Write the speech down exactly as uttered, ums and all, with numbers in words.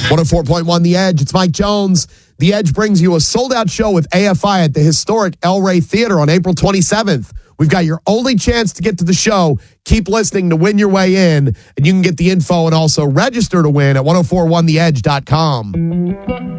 one oh four point one The Edge. It's Mike Jones. The Edge brings you a sold-out show with A F I at the historic El Rey Theater on April twenty-seventh. We've got your only chance to get to the show. Keep listening to win your way in, and you can get the info and also register to win at ten forty-one the edge dot com.